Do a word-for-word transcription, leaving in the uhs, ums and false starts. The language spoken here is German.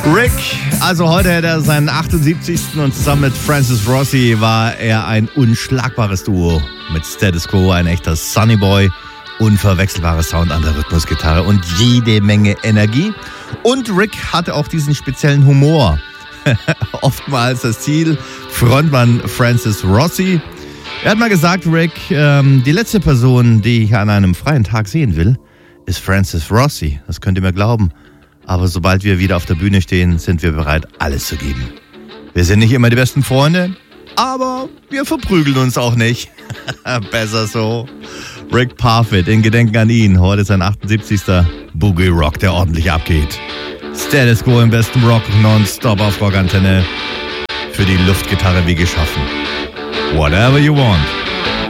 Rick, also heute hat er seinen achtundsiebzigsten und zusammen mit Francis Rossi war er ein unschlagbares Duo. Mit Status Quo ein echter Sunny Boy, unverwechselbarer Sound an der Rhythmusgitarre und jede Menge Energie. Und Rick hatte auch diesen speziellen Humor. Oftmals das Ziel, Frontmann Francis Rossi. Er hat mal gesagt, Rick, ähm, die letzte Person, die ich an einem freien Tag sehen will, ist Francis Rossi. Das könnt ihr mir glauben. Aber sobald wir wieder auf der Bühne stehen, sind wir bereit, alles zu geben. Wir sind nicht immer die besten Freunde, aber wir verprügeln uns auch nicht. Besser so. Rick Parfitt, in Gedenken an ihn. Heute ist sein achtundsiebzigster Boogie Rock, der ordentlich abgeht. Status Quo im besten Rock, nonstop auf Rockantenne. Für die Luftgitarre wie geschaffen. Whatever you want.